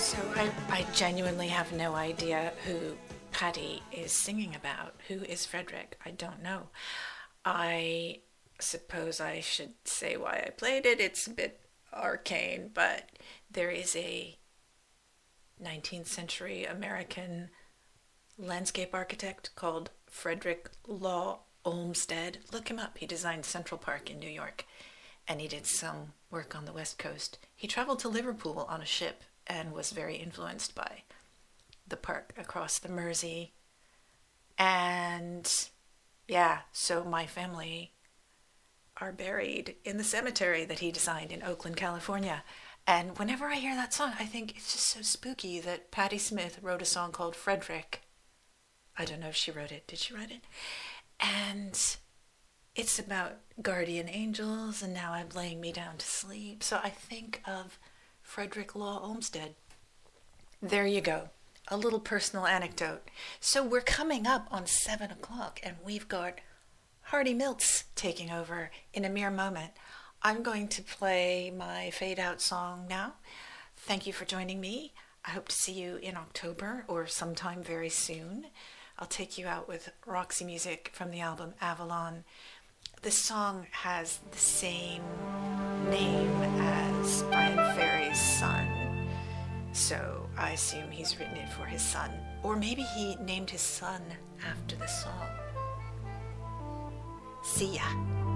So I genuinely have no idea who Patty is singing about. Who is Frederick? I don't know. I suppose I should say why I played it. It's a bit arcane, but there is a 19th century American landscape architect called Frederick Law Olmsted. Look him up. He designed Central Park in New York, and he did some work on the West Coast. He traveled to Liverpool on a ship and was very influenced by the park across the Mersey. And yeah, so my family are buried in the cemetery that he designed in Oakland, California. And whenever I hear that song, I think it's just so spooky that Patti Smith wrote a song called Frederick. I don't know if she wrote it. Did she write it? And it's about guardian angels, and now I'm laying me down to sleep. So I think of Frederick Law Olmsted. There you go. A little personal anecdote. So we're coming up on 7 o'clock, and we've got Hardy Milts taking over in a mere moment. I'm going to play my fade out song now. Thank you for joining me. I hope to see you in October or sometime very soon. I'll take you out with Roxy music from the album Avalon. This song has the same name as Brian Ferry's son, so I assume he's written it for his son. Or maybe he named his son after the song. See ya.